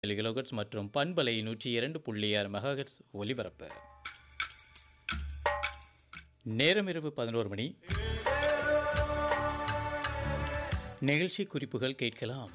Kilohertz மற்றும் பண்பலை 102.6 megahertz ஒலிபரப்பு. நேரம் இரவு 11 மணி. நிகழ்ச்சி குறிப்புகள் கேட்கலாம்.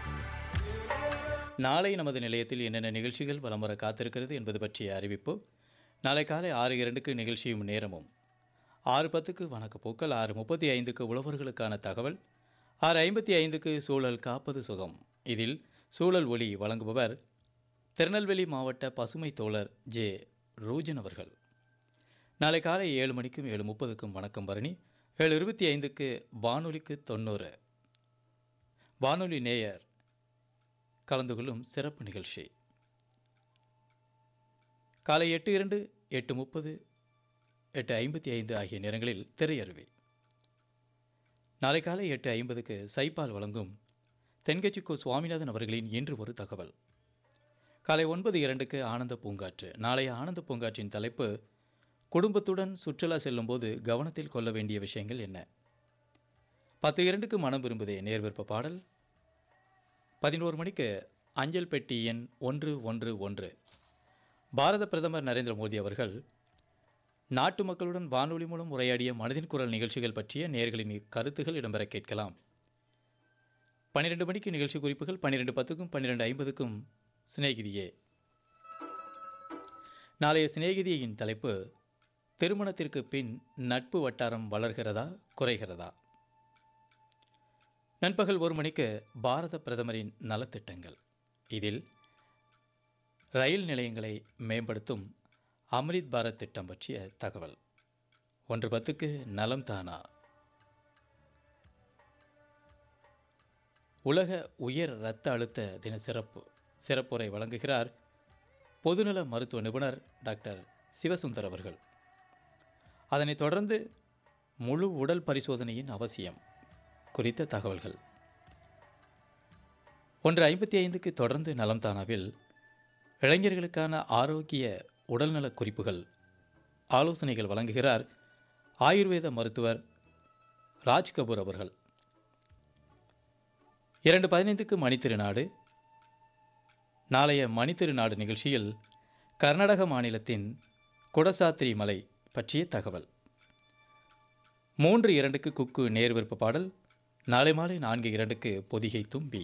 நாளை நமது நிலையத்தில் என்னென்ன நிகழ்ச்சிகள் வலம் வர காத்திருக்கிறது என்பது பற்றிய அறிவிப்பு. நாளை காலை 6:02க்கு நிகழ்ச்சியும் நேரமும், 6:10க்கு வணக்கப்பூக்கள், 6:35க்கு உழவர்களுக்கான தகவல், 6:55க்கு சூழல் காப்பது சுகம். இதில் சூழல் ஒளி வழங்குபவர் திருநெல்வேலி மாவட்ட பசுமை தோழர் ஜே. ரூஜன் அவர்கள். நாளை காலை 7 மணிக்கும் 7:30க்கும் வணக்கம் பரணி, 7:25க்கு வானொலிக்கு 90 வானொலி நேயர் கலந்து கொள்ளும் சிறப்பு நிகழ்ச்சி. காலை 8:02, 8:30, 8:55 ஆகிய நேரங்களில் திரையருவி. நாளை காலை 8:50க்கு சைபால் வழங்கும் தென்கட்சிக்கோ சுவாமிநாதன் அவர்களின் இன்று ஒரு தகவல். காலை 9:02க்கு ஆனந்த பூங்காற்று. நாளைய ஆனந்த பூங்காற்றின் தலைப்பு, குடும்பத்துடன் சுற்றுலா செல்லும்போது கவனத்தில் கொள்ள வேண்டிய விஷயங்கள் என்ன. 10:02க்கு மனம் விரும்புதே நேர்விருப்ப பாடல். 11 மணிக்கு அஞ்சல் பெட்டி எண் 111. பாரத பிரதமர் நரேந்திர மோடி அவர்கள் நாட்டு மக்களுடன் வானொலி மூலம் உரையாடிய மனதின் குரல் நிகழ்ச்சிகள் பற்றிய நேயர்களின் கருத்துகள் இடம்பெற கேட்கலாம். 12 மணிக்கு நிகழ்ச்சி குறிப்புகள், 12:10க்கும் 12:50க்கும் சிநேகிதியே. நாளைய சிநேகிதியின் தலைப்பு, திருமணத்திற்கு பின் நட்பு வட்டாரம் வளர்கிறதா குறைகிறதா. நண்பகல் 1 மணிக்கு பாரத பிரதமரின் நலத்திட்டங்கள். இதில் ரயில் நிலையங்களை மேம்படுத்தும் அம்ரித் பாரத் திட்டம் பற்றிய தகவல். 1:10க்கு நலம் தானா. உலக உயர் இரத்த அழுத்த தின சிறப்புரை வழங்குகிறார் பொதுநல மருத்துவ நிபுணர் டாக்டர் சிவசுந்தர் அவர்கள். அதனைத் தொடர்ந்து முழு உடல் பரிசோதனையின் அவசியம் குறித்த தகவல்கள். 1:55க்கு தொடர்ந்து நலம் தானாவில் இளைஞர்களுக்கான ஆரோக்கிய உடல்நல குறிப்புகள், ஆலோசனைகள் வழங்குகிறார் ஆயுர்வேத மருத்துவர் ராஜ் கபூர் அவர்கள். 2:15க்கு மணித்திருநாடு. நாளைய மணித்திருநாடு நிகழ்ச்சியில் கர்நாடக மாநிலத்தின் குடசாத்திரி மலை பற்றிய தகவல். 3:02க்கு குக்கு நேர்விருப்ப பாடல். நாளை மாலை 4:02க்கு பொதிகை தும்பி.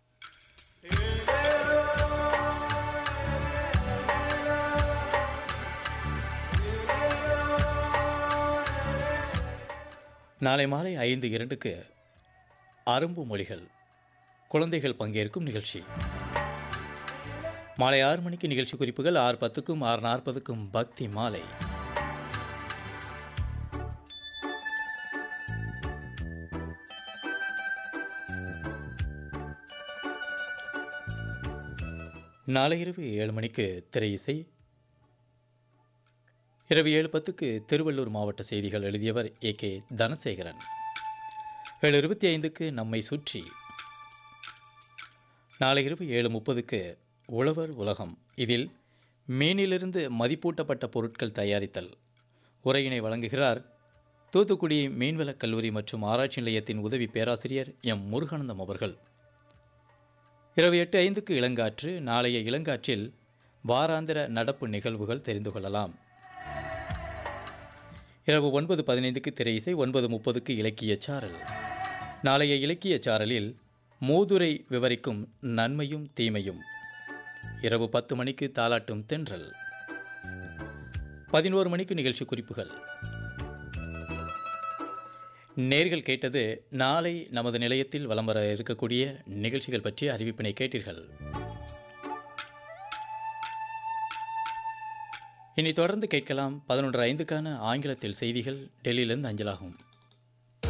நாளை மாலை 5:02க்கு அரும்பு மொழிகள், குழந்தைகள் பங்கேற்கும் நிகழ்ச்சி. மாலை 6 மணிக்கு நிகழ்ச்சி குறிப்புகள், 6:10க்கும் 6:40க்கும் பக்தி மாலை. நாளை இரவு 7 மணிக்கு திரை இசை. இரவு 7:10க்கு திருவள்ளூர் மாவட்ட செய்திகள் எழுதியவர் A.K. தனசேகரன். 7:25க்கு நம்மை சுற்றி. நாளை இரவு 7:30க்கு உழவர் உலகம். இதில் மீனிலிருந்து மதிப்பூட்டப்பட்ட பொருட்கள் தயாரித்தல். உரையினை வழங்குகிறார் தூத்துக்குடி மீன்வளக் கல்லூரி மற்றும் ஆராய்ச்சி நிலையத்தின் உதவி பேராசிரியர் எம். முருகானந்தம் அவர்கள். இரவு 8:05க்கு இளங்காற்று. நாளைய இளங்காற்றில் வாராந்திர நடப்பு நிகழ்வுகள் தெரிந்து கொள்ளலாம். இரவு 9:15க்கு திரை இசை. 9:30க்கு இலக்கிய சாரல். நாளைய இலக்கிய சாரலில் மூதுரை விவரிக்கும் நன்மையும் தீமையும். இரவு 10 மணிக்கு தாலாட்டும் தென்றல். 11 மணிக்கு நிகழ்ச்சி குறிப்புகள். நேர்கள் கேட்டது நாளை நமது நிலையத்தில் வலம் வர இருக்கக்கூடிய நிகழ்ச்சிகள் பற்றிய அறிவிப்பினை கேட்டீர்கள். இனி தொடர்ந்து கேட்கலாம் 11:05க்கான ஆங்கிலத்தில் செய்திகள் டெல்லியிலிருந்து அஞ்சலாகும்.